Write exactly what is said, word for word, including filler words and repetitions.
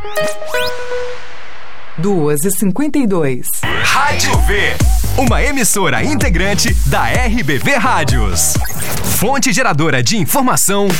duas e cinquenta e dois. Rádio V, uma emissora integrante da R B V Rádios. Fonte geradora de informação